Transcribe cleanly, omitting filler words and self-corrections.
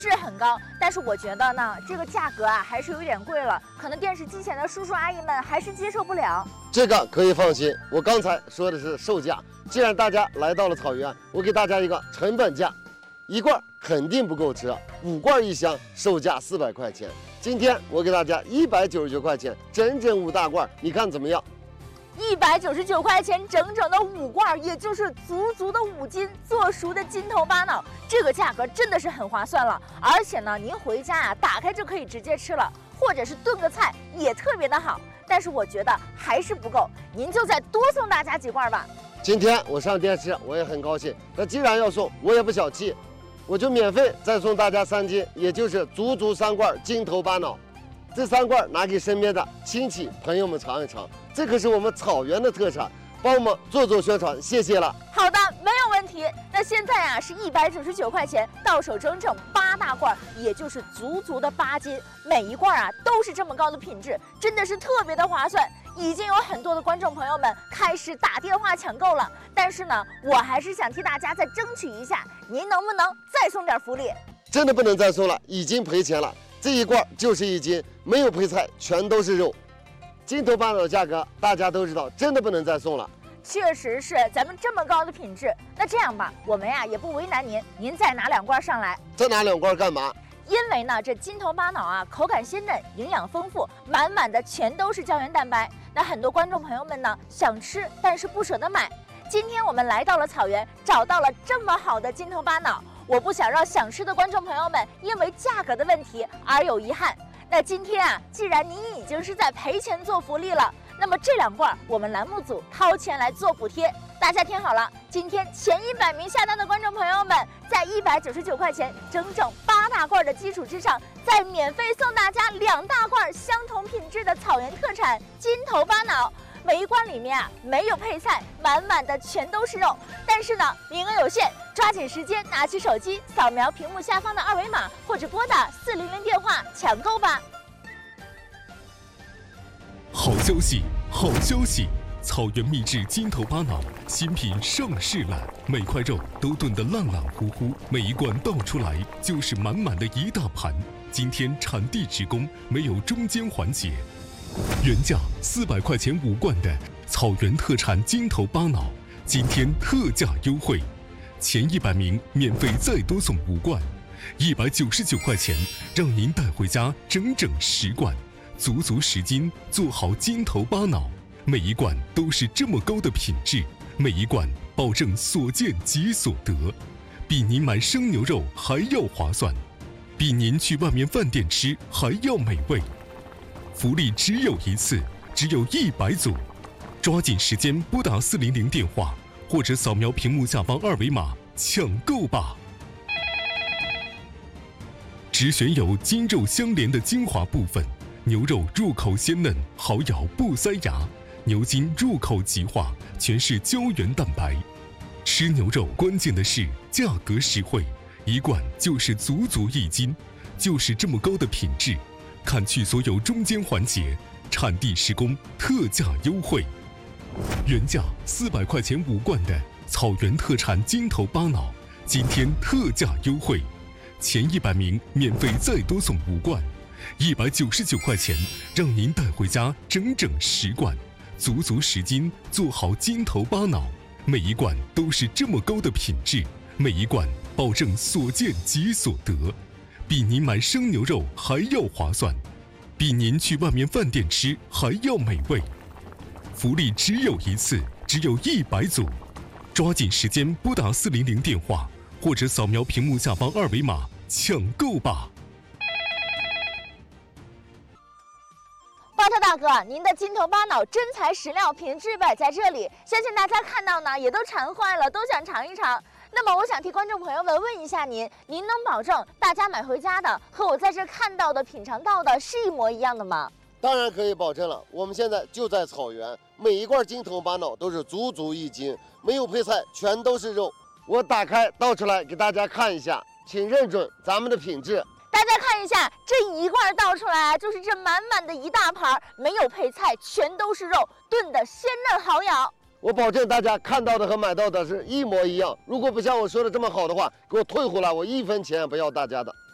质很高，但是我觉得呢，这个价格啊还是有点贵了，可能电视机前的叔叔阿姨们还是接受不了。 这个可以放心，我刚才说的是售价。既然大家来到了草原，我给大家一个成本价，一罐肯定不够吃，5罐一箱，售价400块钱。今天我给大家199块钱，整整5大罐，你看怎么样 ？199块钱，整整的5罐，也就是足足的5斤做熟的金头巴脑，这个价格真的是很划算了。而且呢，您回家啊，打开就可以直接吃了，或者是炖个菜也特别的好。但是我觉得还是不够，您就再多送大家几罐吧。 今天我上电视，我也很高兴。那既然要送，我也不小气，我就免费再送大家3斤，也就是足足3罐金头巴脑。这3罐拿给身边的亲戚朋友们尝一尝，这可是我们草原的特产，帮我们做宣传，谢谢了。 好的，没有问题。那现在啊是199块钱，到手整整8大罐，也就是足足的8斤，每一罐啊都是这么高的品质，真的是特别的划算。已经有很多的观众朋友们开始打电话抢购了，但是呢，我还是想替大家再争取一下，您能不能再送点福利？ 真的不能再送了，已经赔钱了。这一罐就是1斤，没有配菜，全都是肉。金头巴脑的价格大家都知道，真的不能再送了。 确实是，咱们这么高的品质，那这样吧，我们呀也不为难您，您再拿2罐上来。 再拿2罐干嘛？ 因为呢，这金头巴脑啊，口感鲜嫩，营养丰富，满满的全都是胶原蛋白。那很多观众朋友们呢想吃，但是不舍得买。今天我们来到了草原，找到了这么好的金头巴脑，我不想让想吃的观众朋友们因为价格的问题而有遗憾。那今天啊，既然您已经是在赔钱做福利了，那么这2罐我们栏目组掏钱来做补贴。大家听好了，今天前100名下单的观众朋友们，在199块钱整整8大罐的基础之上，再免费送大家2大罐相同品质的草原特产金头巴脑。每一罐里面啊没有配菜，满满的全都是肉。但是呢，名额有限，抓紧时间拿起手机扫描屏幕下方的2维码，或者拨打400电话抢购吧。 好消息，好消息！草原秘制金头巴脑新品上市了，每块肉都炖得烂烂乎乎，每一罐倒出来就是满满的一大盘。今天产地直供，没有中间环节。原价400块钱5罐的草原特产金头巴脑，今天特价优惠，前100名免费再多送5罐，199块钱让您带回家整整10罐，足足10斤，做好金头巴脑。每一罐都是这么高的品质，每一罐保证所见即所得，比您买生牛肉还要划算，比您去外面饭店吃还要美味。福利只有一次，只有100组，抓紧时间拨打400电话，或者扫描屏幕下方2维码抢购吧。只选有筋肉相连的精华部分，牛肉入口鲜嫩，好咬不塞牙。牛筋入口即化，全是胶原蛋白。吃牛肉关键的是价格实惠，一罐就是足足1斤，就是这么高的品质，砍去所有中间环节，产地实供，特价优惠。原价400块钱5罐的草原特产金头巴脑，今天特价优惠，前100名免费再多送5罐，199块钱让您带回家整整10罐。足足10斤，做好金头巴脑，每一罐都是这么高的品质，每一罐保证所见即所得，比您买生牛肉还要划算，比您去外面饭店吃还要美味。福利只有一次，只有100组，抓紧时间拨打400电话，或者扫描屏幕下方2维码抢购吧。 巴特大哥，您的金头巴脑真材实料，品质摆在这里，相信大家看到呢也都馋坏了，都想尝一尝。那么我想替观众朋友们问一下您能保证大家买回家的和我在这看到的、品尝到的是一模一样的吗？ 当然可以保证了，我们现在就在草原，每一罐金头巴脑都是足足1斤，没有配菜，全都是肉。我打开倒出来给大家看一下，请认准咱们的品质。 大家看一下，这一罐倒出来就是这满满的一大盘，没有配菜，全都是肉，炖的鲜嫩好咬。 我保证大家看到的和买到的是一模一样。如果不像我说的这么好的话，给我退回来，我1分钱也不要大家的。